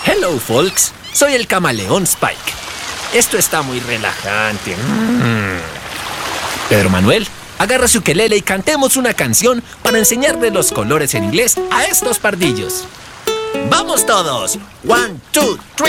Hello, folks. Soy el camaleón Spike. Esto está muy relajante. Pedro Manuel, agarra su ukelele y cantemos una canción para enseñarle los colores en inglés a estos pardillos. ¡Vamos todos! 1, 2, 3.